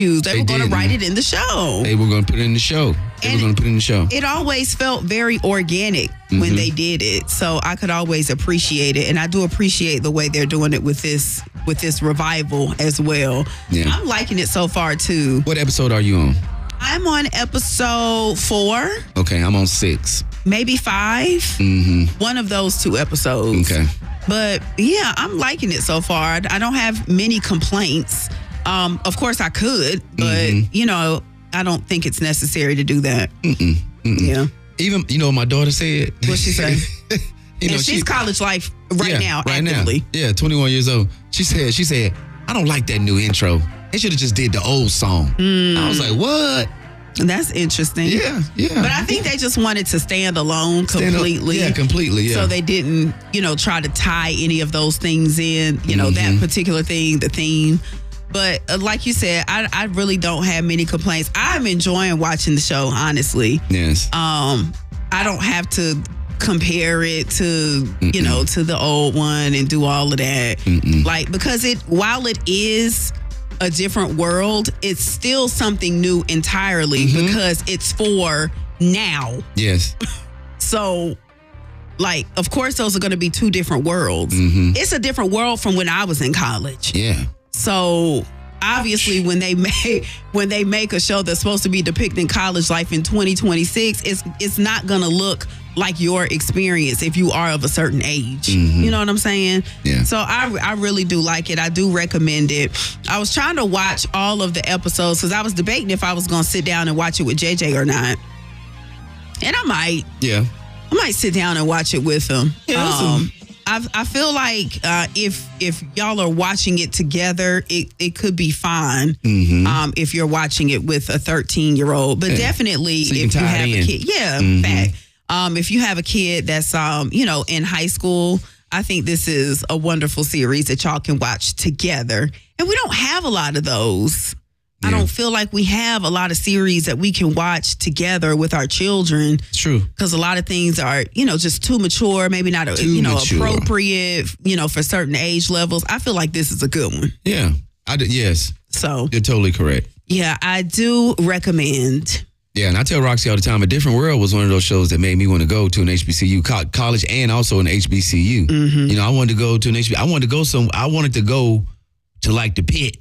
They were going to write it in the show. They were going to put it in the show. It always felt very organic when they did it. So I could always appreciate it. And I do appreciate the way they're doing it with this revival as well. Yeah. I'm liking it so far, too. What episode are you on? I'm on episode 4. Okay, I'm on 6. Maybe 5. Mm-hmm. One of those 2 episodes. Okay. But yeah, I'm liking it so far. I don't have many complaints. Of course I could, but I don't think it's necessary to do that. Yeah. Even, my daughter said. What'd she say? She's college life now, actively. Yeah, 21 years old. She said, I don't like that new intro. They should have just did the old song. I was like, what? That's interesting. Yeah. But I think they just wanted to stand alone completely. Completely. So they didn't, try to tie any of those things in, that particular thing, the theme. But like you said, I really don't have many complaints. I'm enjoying watching the show, honestly. Yes. I don't have to compare it to, to the old one and do all of that. Like, because while it is a different world, it's still something new entirely because it's for now. Yes. So, like, of course, those are going to be 2 different worlds. It's a different world from when I was in college. Yeah. So obviously when they make a show that's supposed to be depicting college life in 2026, it's not going to look like your experience if you are of a certain age. You know what I'm saying? Yeah. So I really do like it. I do recommend it. I was trying to watch all of the episodes because I was debating if I was going to sit down and watch it with JJ or not. And I might. Yeah. I might sit down and watch it with him. Yeah, I feel like if y'all are watching it together, it could be fine. If you're watching it with a 13-year-old, but definitely so if you have a kid, fact. If you have a kid that's in high school, I think this is a wonderful series that y'all can watch together. And we don't have a lot of those. Yeah. I don't feel like we have a lot of series that we can watch together with our children. It's true. Because a lot of things are, just too mature, maybe not, appropriate, for certain age levels. I feel like this is a good one. Yeah. Yes. So. You're totally correct. Yeah, I do recommend. Yeah, and I tell Roxy all the time, A Different World was one of those shows that made me want to go to an HBCU, college and also an HBCU. I wanted to go to an HBCU. I wanted to go to like the Pit.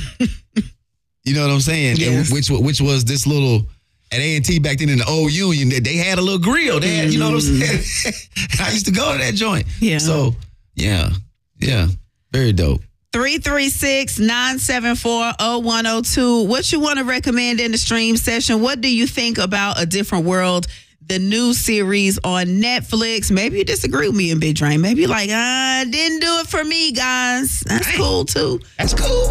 You know what I'm saying? Yes. And which was this little, at A&T back then in the old Union, they had a little grill. They had, you know what I'm saying? I used to go to that joint. Yeah. So, yeah, very dope. 336-974-0102. What you want to recommend in the stream session? What do you think about A Different World, the new series on Netflix? Maybe you disagree with me in Big Drain. Maybe you're like, didn't do it for me, guys. That's cool, too. That's cool.